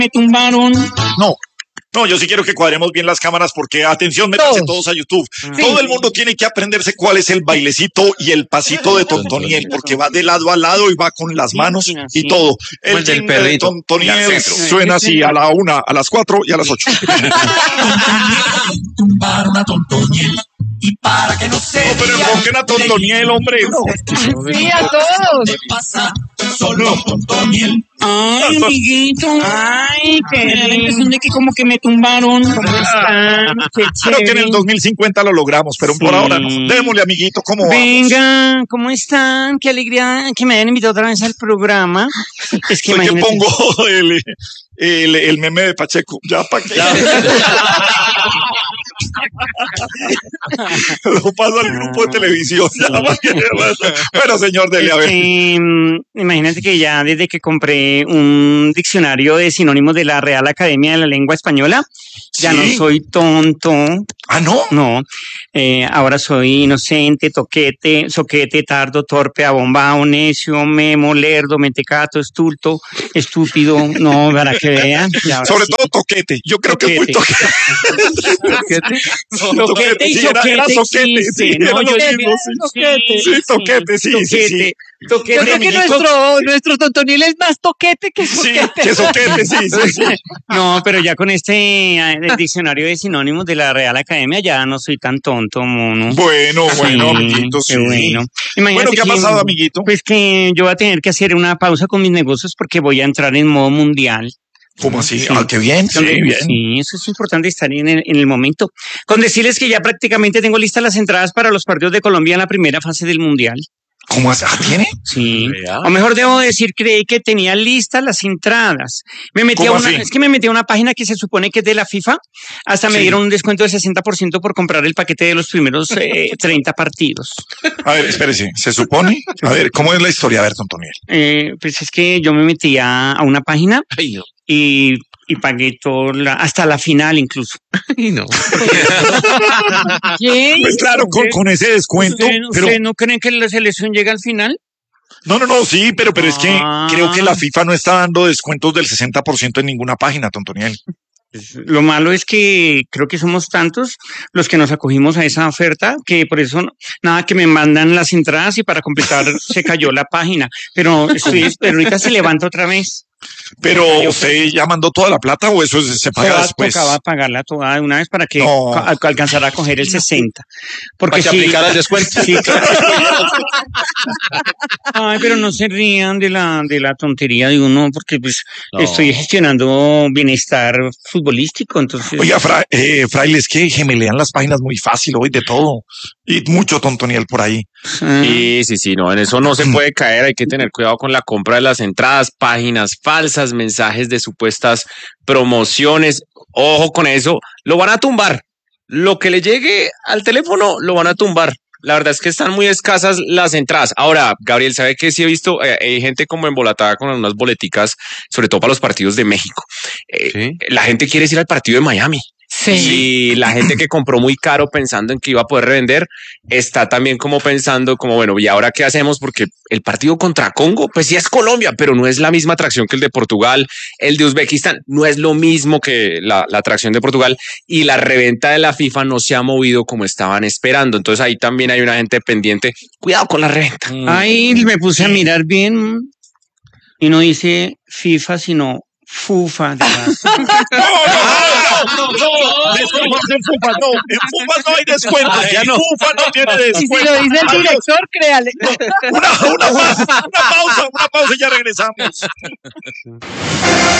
me tumbaron. No, yo sí quiero que cuadremos bien las cámaras porque, atención, métanse todos a YouTube. Todo el mundo tiene que aprenderse cuál es el bailecito y el pasito de Tontoniel, porque va de lado a lado y va con las manos y todo. El jingle de Tontoniel suena así a la 1, a las 4 y a las 8. Tumbaron a Tontoniel. Y para que no se No, pero enfoquen a Tontoniel, hombre. Sí, a todos. te pasa solo Tontoniel. Ay, amiguito. Ay, qué me da la impresión de que como que me tumbaron. ¿Cómo están? Qué Creo que en el chévere. 2050 lo logramos, pero por ahora no. Démosle, amiguito, ¿cómo vamos? Venga, ¿cómo están? Qué alegría que me hayan invitado otra vez al programa. Es que Soy que imagínate. pongo el meme de Pacheco. Ya, ¿para qué? Lo paso al grupo de televisión. Ya, ¿para qué? Bueno, señor, dele a ver. Imagínate que ya desde que compré un diccionario de sinónimos de la Real Academia de la Lengua Española, ya no ¿Sí? soy tonto. Ah, ¿no? No, ahora soy inocente, toquete, soquete, tardo, torpe, abombado, necio, memo, lerdo, mentecato, estulto, estúpido. No, para que vean. Ya, ahora Sobre sí. todo toquete. Yo creo que es muy toquete. Toquete y Sí, era soquete soquete, existe. sí, No, era yo lo digo mismo, sí. Sí, toquete, sí. Toquete, Yo creo que amiguito. nuestro Tontoniel es más toquete que Sí, soquete. que soquete, sí. No, pero ya con este el diccionario de sinónimos de la Real Academia ya no soy tan tonto, mono. Bueno, Sí, amiguito, sí. qué bueno. Imagínate Bueno, ¿qué ha que, pasado, amiguito? Pues que yo voy a tener que hacer una pausa con mis negocios porque voy a entrar en modo mundial. ¿Cómo así? Sí. Ah, qué bien, sí, bien. Sí, eso es importante estar en el momento. Con decirles que ya prácticamente tengo listas las entradas para los partidos de Colombia en la primera fase del Mundial. ¿Cómo así? ¿Ah, tiene? Sí. O mejor debo decir, creí que tenía listas las entradas. Me metí ¿Cómo a una, así? es que me metí a una página que se supone que es de la FIFA. Hasta me Sí. dieron un descuento de 60% por comprar el paquete de los primeros 30 partidos. A ver, espérese, ¿se supone? A ver, ¿cómo es la historia? A ver, Tontoniel. Pues es que yo me metí a una página y pagué hasta la final incluso. ¿Qué? Pues claro, con ese descuento, pero... ¿Ustedes no creen que la selección llega al final? No, sí, pero es que Ah. creo que la FIFA no está dando descuentos del 60% en ninguna página, Tontoniel. Lo malo es que creo que somos tantos los que nos acogimos a esa oferta que por eso nada que me mandan las entradas y para completar se cayó la página. Pero ahorita se levanta otra vez. Pero, ¿usted ya mandó toda la plata o eso se paga después? Tocaba pagarla toda de una vez para que No. alcanzara a coger el 60. Porque Para que aplicara el descuento. Sí, claro. Ay, pero no se rían de la tontería de uno, porque pues estoy gestionando bienestar futbolístico, entonces. Oiga, Fraile, es que gemelean las páginas muy fácil hoy de todo. Y mucho Tontoniel por ahí. Sí, no, en eso no se puede caer, hay que tener cuidado con la compra de las entradas, páginas falsas, mensajes de supuestas promociones, ojo con eso, lo van a tumbar, lo que le llegue al teléfono lo van a tumbar. La verdad es que están muy escasas las entradas. Ahora, Gabriel, ¿sabe qué? Sí he visto, hay gente como embolatada con unas boleticas, sobre todo para los partidos de México. La gente quiere ir al partido de Miami. Sí. Y la gente que compró muy caro pensando en que iba a poder revender, está también como pensando como, bueno, ¿y ahora qué hacemos? Porque el partido contra Congo, pues sí es Colombia, pero no es la misma atracción que el de Portugal. El de Uzbekistán no es lo mismo que la atracción de Portugal, y la reventa de la FIFA no se ha movido como estaban esperando. Entonces ahí también hay una gente pendiente. Cuidado con la reventa. Ahí me puse a mirar bien y no dice FIFA, sino FUFA. No, en Fufa no hay descuento. Ya no. En Fufa no tiene Y si descuento. lo dice el director, créale. Una pausa y ya regresamos.